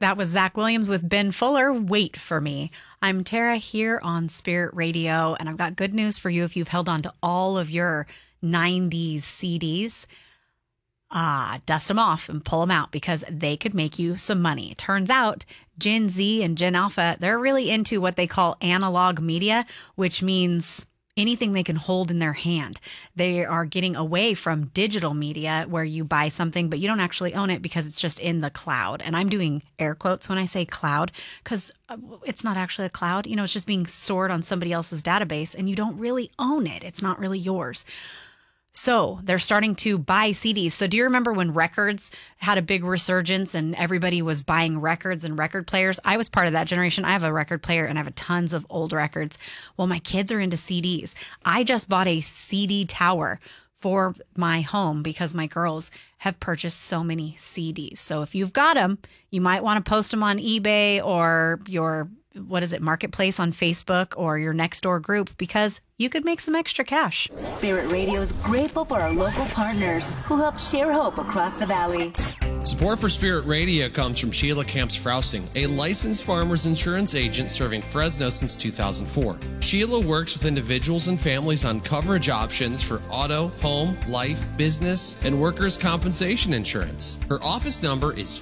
That was Zach Williams with Ben Fuller, Wait for Me. I'm Tara here on Spirit Radio, and I've got good news for you if you've held on to all of your 90s CDs. Dust them off and pull them out because they could make you some money. It turns out Gen Z and Gen Alpha, they're really into what they call analog media, which means anything they can hold in their hand. They are getting away from digital media where you buy something, but you don't actually own it because it's just in the cloud. And I'm doing air quotes when I say cloud because it's not actually a cloud. You know, it's just being stored on somebody else's database and you don't really own it. It's not really yours. So they're starting to buy CDs. So do you remember when records had a big resurgence and everybody was buying records and record players? I was part of that generation. I have a record player and I have tons of old records. Well, my kids are into CDs. I just bought a CD tower for my home because my girls have purchased so many CDs. So if you've got them, you might want to post them on eBay or your marketplace on Facebook or your next door group because you could make some extra cash. Spirit Radio is grateful for our local partners who help share hope across the valley. Support for Spirit Radio comes from Sheila Camps Frousing, a licensed farmers insurance agent serving Fresno since 2004. Sheila works with individuals and families on coverage options for auto, home, life, business, and workers' compensation insurance. Her office number is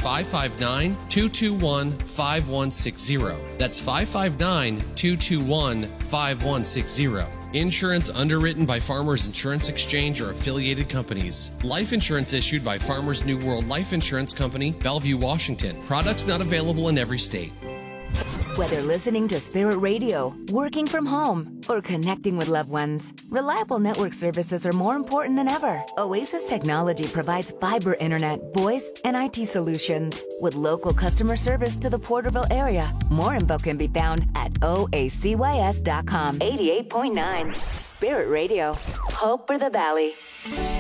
559-221-5160. That's 559-221-5160. Insurance underwritten by Farmers Insurance Exchange or affiliated companies. Life insurance issued by Farmers New World Life Insurance Company, Bellevue, Washington. Products not available in every state. Whether listening to Spirit Radio, working from home, or connecting with loved ones, reliable network services are more important than ever. Oasis Technology provides fiber internet, voice, and IT solutions with local customer service to the Porterville area. More info can be found at oacys.com. 88.9 Spirit Radio. Hope for the Valley.